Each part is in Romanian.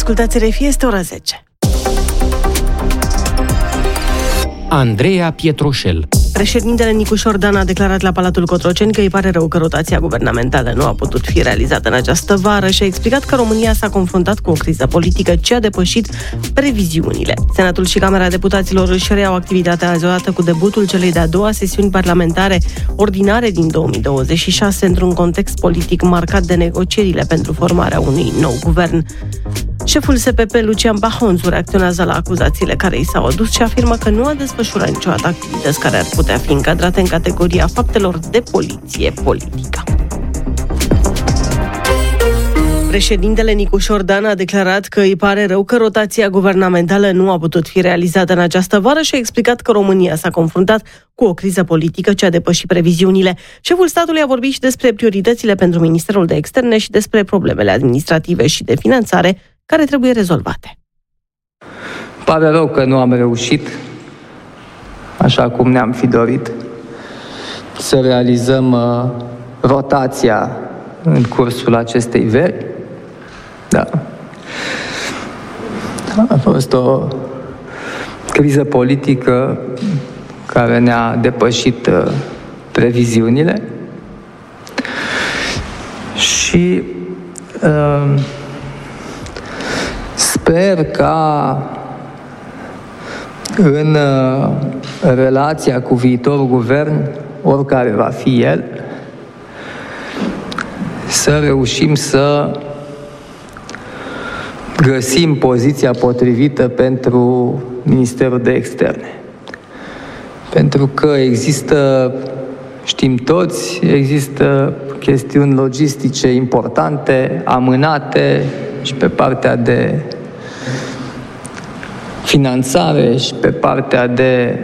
Ascultați RFI, este ora 10. Andreea Pietroșel. Președintele Nicușor Dan a declarat la Palatul Cotroceni că îi pare rău că rotația guvernamentală nu a putut fi realizată în această vară și a explicat că România s-a confruntat cu o criză politică ce a depășit previziunile. Senatul și Camera Deputaților își reiau activitatea azi odată cu debutul celei de-a doua sesiuni parlamentare ordinare din 2026 într-un context politic marcat de negocierile pentru formarea unui nou guvern. Șeful SPP, Lucian Bahonțu, reacționează la acuzațiile care i s-au adus și afirmă că nu a desfășurat niciodată activități care ar putea fi încadrate în categoria faptelor de poliție politică. Președintele Nicușor Dan a declarat că îi pare rău că rotația guvernamentală nu a putut fi realizată în această vară și a explicat că România s-a confruntat cu o criză politică ce a depășit previziunile. Șeful statului a vorbit și despre prioritățile pentru Ministerul de Externe și despre problemele administrative și de finanțare care trebuie rezolvate. Pare rău că nu am reușit, așa cum ne-am fi dorit, să realizăm rotația în cursul acestei veri. Da. A fost o criză politică care ne-a depășit previziunile și sper ca în relația cu viitorul guvern, oricare va fi el, să reușim să găsim poziția potrivită pentru Ministerul de Externe. Pentru că există, știm toți, există chestiuni logistice importante, amânate și pe partea de finanțare și pe partea de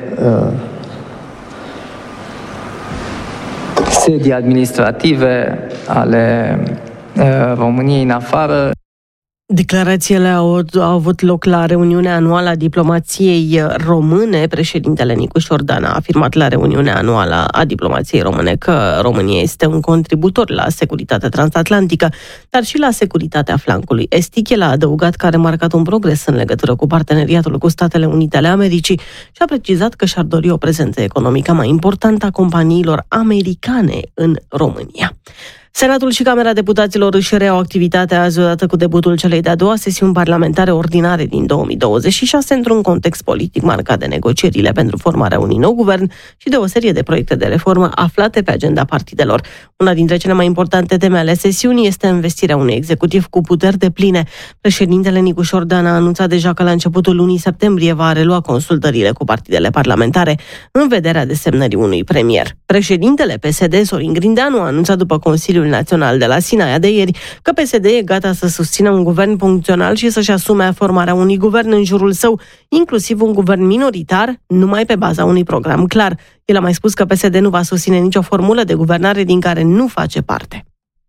sedii administrative ale României în afară. Declarațiile au avut loc la reuniunea anuală a diplomației române. Președintele Nicușor Dan a afirmat la reuniunea anuală a diplomației române că România este un contributor la securitatea transatlantică, dar și la securitatea flancului estic. El a adăugat că a remarcat un progres în legătură cu parteneriatul cu Statele Unite ale Americii și a precizat că și-ar dori o prezență economică mai importantă a companiilor americane în România. Senatul și Camera Deputaților își reiau activitatea azi odată cu debutul celei de-a doua sesiuni parlamentare ordinare din 2026 într-un context politic marcat de negocierile pentru formarea unui nou guvern și de o serie de proiecte de reformă aflate pe agenda partidelor. Una dintre cele mai importante teme ale sesiunii este învestirea unui executiv cu puteri depline. Președintele Nicușor Dan a anunțat deja că la începutul lunii septembrie va relua consultările cu partidele parlamentare în vederea desemnării unui premier. Președintele PSD, Sorin Grindeanu, a anunțat după Consiliul Național de la Sinaia de ieri că PSD e gata să susțină un guvern funcțional și să-și asume formarea unui guvern în jurul său, inclusiv un guvern minoritar, numai pe baza unui program clar. El a mai spus că PSD nu va susține nicio formulă de guvernare din care nu face parte.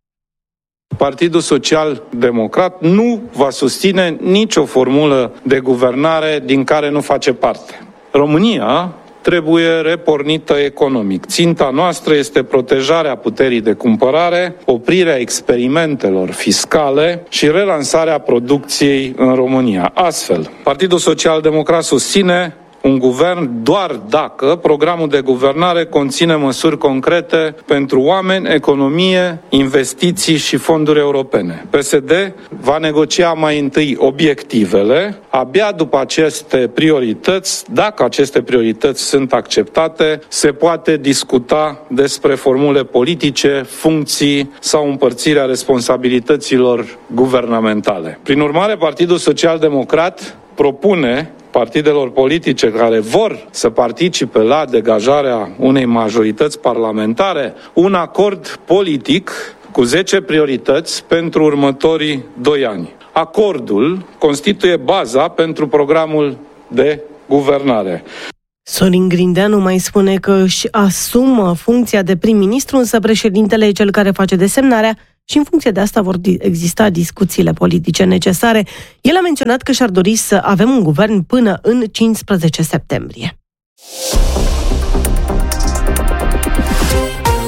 Partidul Social Democrat nu va susține nicio formulă de guvernare din care nu face parte. România trebuie repornită economic. Ținta noastră este protejarea puterii de cumpărare, oprirea experimentelor fiscale și relansarea producției în România. Astfel, Partidul Social Democrat susține un guvern doar dacă programul de guvernare conține măsuri concrete pentru oameni, economie, investiții și fonduri europene. PSD va negocia mai întâi obiectivele, abia după aceste priorități, dacă aceste priorități sunt acceptate, se poate discuta despre formule politice, funcții sau împărțirea responsabilităților guvernamentale. Prin urmare, Partidul Social Democrat propune partidelor politice care vor să participe la degajarea unei majorități parlamentare un acord politic cu 10 priorități pentru următorii 2 ani. Acordul constituie baza pentru programul de guvernare. Sorin Grindeanu mai spune că își asumă funcția de prim-ministru, însă președintele e cel care face desemnarea și în funcție de asta vor exista discuțiile politice necesare. El a menționat că și-ar dori să avem un guvern până în 15 septembrie.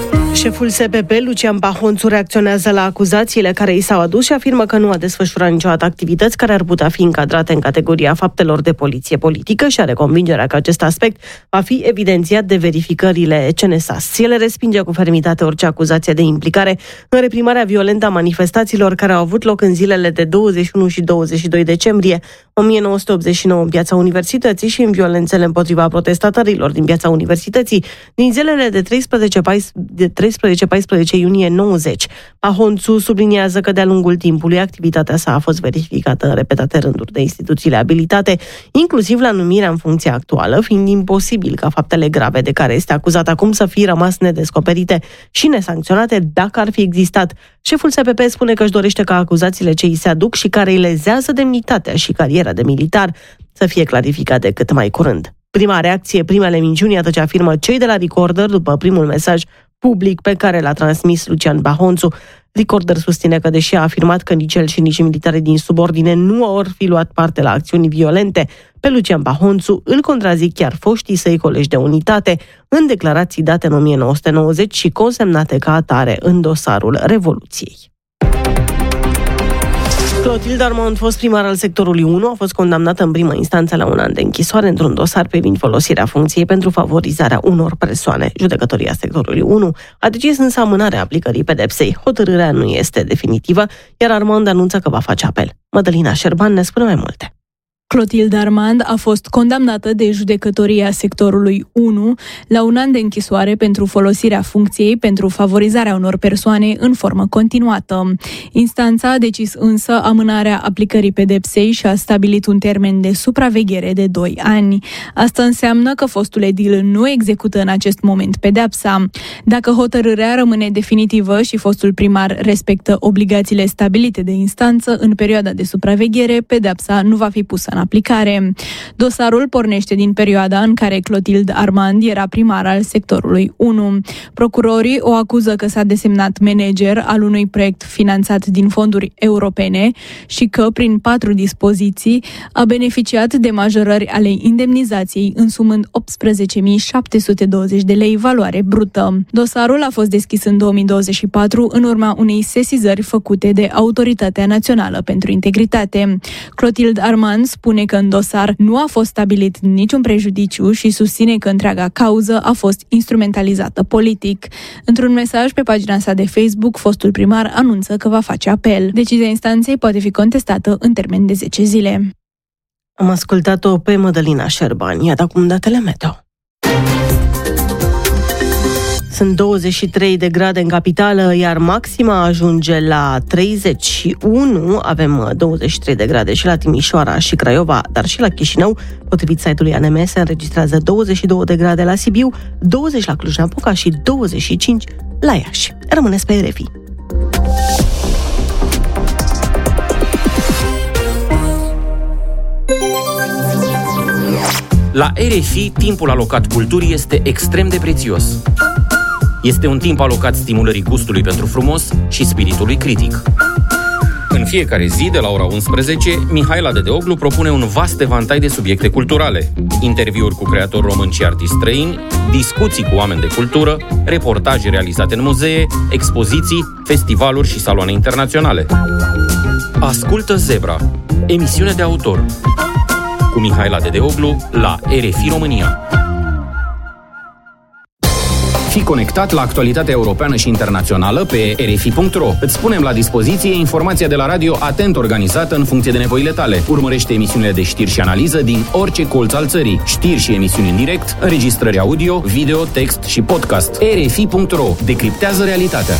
Șeful SPP, Lucian Pahonțu, reacționează la acuzațiile care i s-au adus și afirmă că nu a desfășurat niciodată activități care ar putea fi încadrate în categoria faptelor de poliție politică și are convingerea că acest aspect va fi evidențiat de verificările CNSAS. El respinge cu fermitate orice acuzație de implicare în reprimarea violentă a manifestațiilor care au avut loc în zilele de 21 și 22 decembrie 1989 în Piața Universității și în violențele împotriva protestatarilor din Piața Universității din zilele de 13-14 iunie 90. Pahonțu subliniază că de-a lungul timpului activitatea sa a fost verificată în repetate rânduri de instituțiile abilitate, inclusiv la numirea în funcția actuală, fiind imposibil ca faptele grave de care este acuzat acum să fie rămas nedescoperite și nesancționate dacă ar fi existat. Șeful SPP spune că își dorește ca acuzațiile ce îi se aduc și care îi lezează demnitatea și cariera de militar să fie clarificate cât mai curând. Prima reacție, primele minciuni, iată ce afirmă cei de la Recorder după primul mesaj public pe care l-a transmis Lucian Pahonțu. Recorder susține că, deși a afirmat că nici el și nici militarii din subordine nu au fi luat parte la acțiuni violente, pe Lucian Pahonțu îl contrazic chiar foștii săi colegi de unitate în declarații date în 1990 și consemnate ca atare în dosarul Revoluției. Clotilde Armand, fost primar al sectorului 1, a fost condamnată în primă instanță la 1 an de închisoare într-un dosar privind folosirea funcției pentru favorizarea unor persoane. Judecătoria sectorului 1 a decis însă amânarea aplicării pedepsei. Hotărârea nu este definitivă, iar Armand anunță că va face apel. Mădălina Șerban ne spune mai multe. Clotilde Armand a fost condamnată de judecătoria sectorului 1 la 1 an de închisoare pentru folosirea funcției pentru favorizarea unor persoane în formă continuată. Instanța a decis însă amânarea aplicării pedepsei și a stabilit un termen de supraveghere de 2 ani. Asta înseamnă că fostul edil nu execută în acest moment pedepsa. Dacă hotărârea rămâne definitivă și fostul primar respectă obligațiile stabilite de instanță în perioada de supraveghere, pedepsa nu va fi pusă în aplicare. Dosarul pornește din perioada în care Clotilde Armand era primar al sectorului 1. Procurorii o acuză că s-a desemnat manager al unui proiect finanțat din fonduri europene și că, prin 4 dispoziții, a beneficiat de majorări ale indemnizației însumând 18.720 de lei valoare brută. Dosarul a fost deschis în 2024 în urma unei sesizări făcute de Autoritatea Națională pentru Integritate. Clotilde Armand spune că în dosar nu a fost stabilit niciun prejudiciu și susține că întreaga cauză a fost instrumentalizată politic. Într-un mesaj pe pagina sa de Facebook, fostul primar anunță că va face apel. Decizia instanței poate fi contestată în termen de 10 zile. Am ascultat-o pe Mădălina Șerban. Iată acum datele meteo. Sunt 23 de grade în capitală, iar maxima ajunge la 31. Avem 23 de grade și la Timișoara și Craiova, dar și la Chișinău. Potrivit site-ului ANM, se înregistrează 22 de grade la Sibiu, 20 la Cluj-Napoca și 25 la Iași. Rămâneți pe RFI. La RFI, timpul alocat culturii este extrem de prețios. Este un timp alocat stimulării gustului pentru frumos și spiritului critic. În fiecare zi, de la ora 11, Mihaela Dedeoglu propune un vast evantai de subiecte culturale. Interviuri cu creatori români și artiști străini, discuții cu oameni de cultură, reportaje realizate în muzee, expoziții, festivaluri și saloane internaționale. Ascultă Zebra, emisiune de autor, cu Mihaela Dedeoglu la RFI România. Fii conectat la actualitatea europeană și internațională pe rfi.ro. Îți punem la dispoziție informația de la radio atent organizată în funcție de nevoile tale. Urmărește emisiunile de știri și analiză din orice colț al țării. Știri și emisiuni în direct, înregistrări audio, video, text și podcast. rfi.ro. Decriptează realitatea.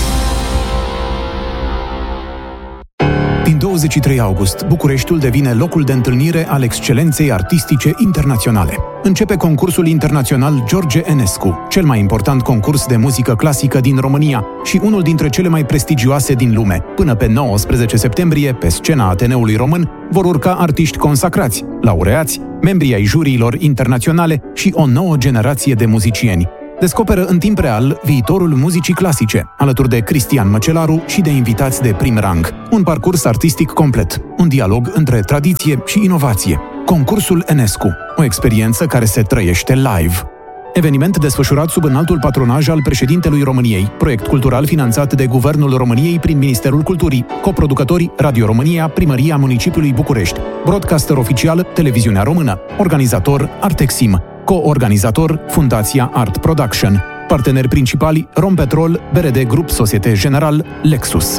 Din 23 august, Bucureștiul devine locul de întâlnire al excelenței artistice internaționale. Începe concursul internațional George Enescu, cel mai important concurs de muzică clasică din România și unul dintre cele mai prestigioase din lume. Până pe 19 septembrie, pe scena Ateneului Român, vor urca artiști consacrați, laureați, membrii ai juriilor internaționale și o nouă generație de muzicieni. Descoperă în timp real viitorul muzicii clasice, alături de Cristian Măcelaru și de invitați de prim rang. Un parcurs artistic complet, un dialog între tradiție și inovație. Concursul Enescu, o experiență care se trăiește live. Eveniment desfășurat sub înaltul patronaj al președintelui României, proiect cultural finanțat de Guvernul României prin Ministerul Culturii, coproducători Radio România, Primăria Municipiului București, broadcaster oficial Televiziunea Română, organizator Artexim, co-organizator Fundația Art Production, parteneri principali Rompetrol, BRD Grup Societe General, Lexus.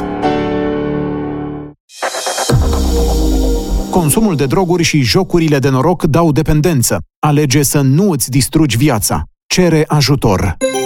Consumul de droguri și jocurile de noroc dau dependență. Alege să nu îți distrugi viața. Cere ajutor.